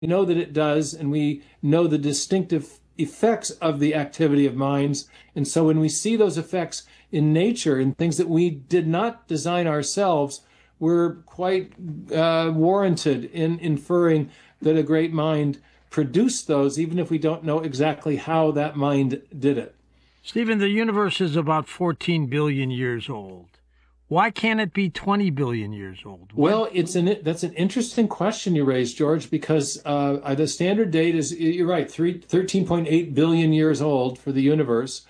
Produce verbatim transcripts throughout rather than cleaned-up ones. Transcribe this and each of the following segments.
We know that it does, and we know the distinctive effects of the activity of minds. And so when we see those effects in nature, in things that we did not design ourselves, we're quite uh, warranted in inferring that a great mind produced those, even if we don't know exactly how that mind did it. Stephen, the universe is about fourteen billion years old. Why can't it be twenty billion years old? What? Well, it's an that's an interesting question you raised, George, because uh, the standard date is, you're right, three, thirteen point eight billion years old for the universe.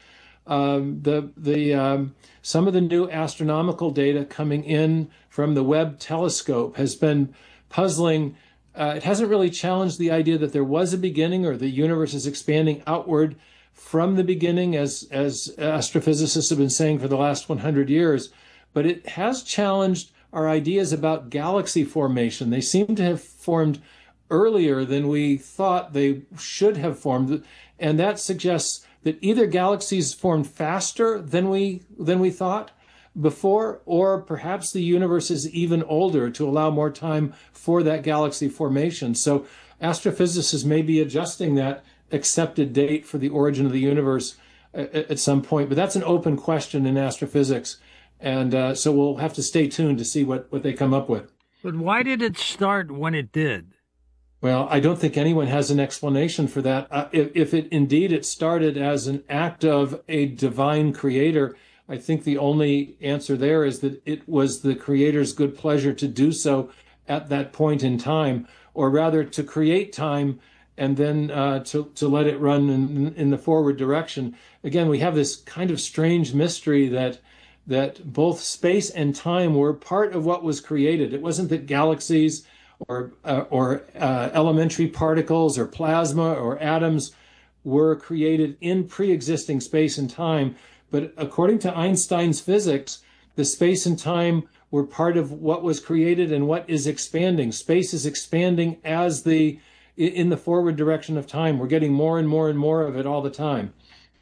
Um, the the um, some of the new astronomical data coming in from the Webb telescope has been puzzling. Uh, it hasn't really challenged the idea that there was a beginning or the universe is expanding outward from the beginning, as as astrophysicists have been saying for the last one hundred years. But it has challenged our ideas about galaxy formation. They seem to have formed earlier than we thought they should have formed, and that suggests that either galaxies formed faster than we than we thought before, or perhaps the universe is even older to allow more time for that galaxy formation. So astrophysicists may be adjusting that accepted date for the origin of the universe at, at some point, but that's an open question in astrophysics. And uh, so we'll have to stay tuned to see what, what they come up with. But why did it start when it did? Well, I don't think anyone has an explanation for that. Uh, if, if it indeed it started as an act of a divine creator, I think the only answer there is that it was the creator's good pleasure to do so at that point in time, or rather to create time and then uh, to, to let it run in, in the forward direction. Again, we have this kind of strange mystery that that both space and time were part of what was created. It wasn't that galaxies or uh, or uh, elementary particles or plasma or atoms were created in pre-existing space and time, but according to Einstein's physics, the space and time were part of what was created and what is expanding. Space is expanding as the in the forward direction of time. We're getting more and more and more of it all the time.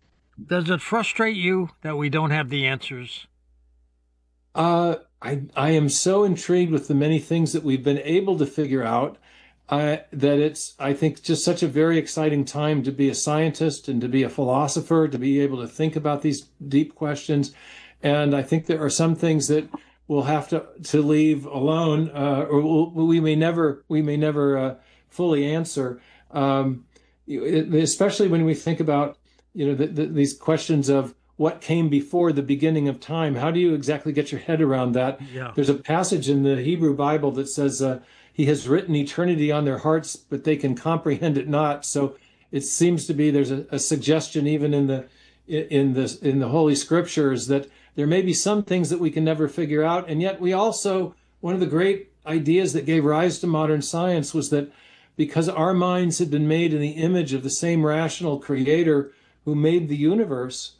Does it frustrate you that we don't have the answers? Uh, I I am so intrigued with the many things that we've been able to figure out uh, that it's, I think, just such a very exciting time to be a scientist and to be a philosopher, to be able to think about these deep questions. And I think there are some things that we'll have to to leave alone, uh, or we'll, we may never we may never uh, fully answer. Um, especially when we think about, you know, the, the, these questions of what came before the beginning of time. How do you exactly get your head around that? Yeah. There's a passage in the Hebrew Bible that says, uh, he has written eternity on their hearts, but they can comprehend it not. So it seems to be there's a, a suggestion even in the in the in the Holy Scriptures that there may be some things that we can never figure out. And yet we also, one of the great ideas that gave rise to modern science was that because our minds had been made in the image of the same rational creator who made the universe,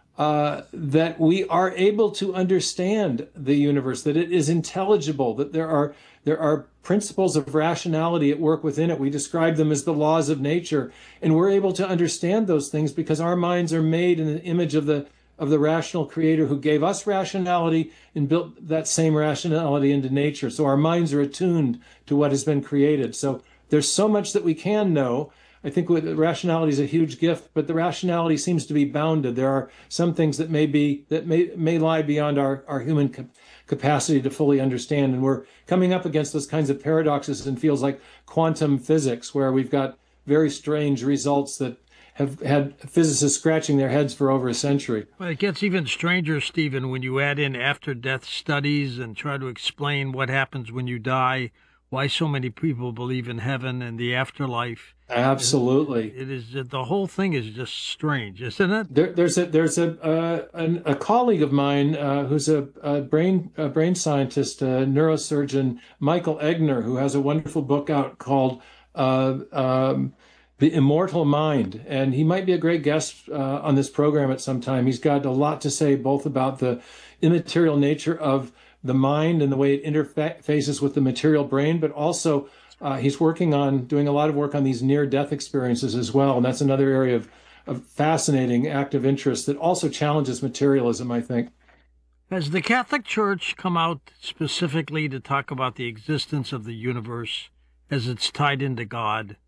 Uh, that we are able to understand the universe, that it is intelligible, that there are there are principles of rationality at work within it. We describe them as the laws of nature, and we're able to understand those things because our minds are made in the image of the of the rational creator who gave us rationality and built that same rationality into nature. So our minds are attuned to what has been created. So there's so much that we can know. I think rationality is a huge gift, but the rationality seems to be bounded. There are some things that may be that may may lie beyond our our human cap- capacity to fully understand, and we're coming up against those kinds of paradoxes in fields like quantum physics, where we've got very strange results that have had physicists scratching their heads for over a century. Well, it gets even stranger, Stephen, when you add in after-death studies and try to explain what happens when you die, why so many people believe in heaven and the afterlife. Absolutely, it is. The whole thing is just strange, isn't it? There, there's a there's a uh, an, a colleague of mine uh, who's a, a brain a brain scientist, a neurosurgeon, Michael Egner, who has a wonderful book out called uh, um, The Immortal Mind, and he might be a great guest uh, on this program at some time. He's got a lot to say both about the immaterial nature of the mind and the way it interfaces with the material brain, but also Uh, he's working on doing a lot of work on these near-death experiences as well, and that's another area of, of fascinating active interest that also challenges materialism, I think. Has the Catholic Church come out specifically to talk about the existence of the universe as it's tied into God.